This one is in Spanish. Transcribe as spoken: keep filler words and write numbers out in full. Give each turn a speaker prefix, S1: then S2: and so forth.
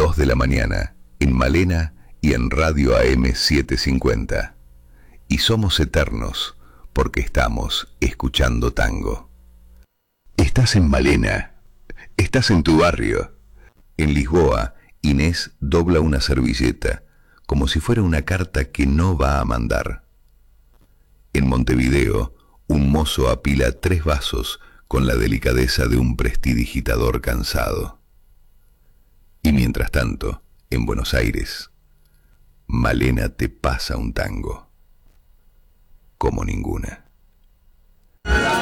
S1: dos de la mañana, en Malena y en Radio A M setecientos cincuenta. Y somos eternos, porque estamos escuchando tango. Estás en Malena, estás en tu barrio. En Lisboa, Inés dobla una servilleta, como si fuera una carta que no va a mandar. En Montevideo, un mozo apila tres vasos con la delicadeza de un prestidigitador cansado. Y mientras tanto, en Buenos Aires, Malena te pasa un tango como ninguna.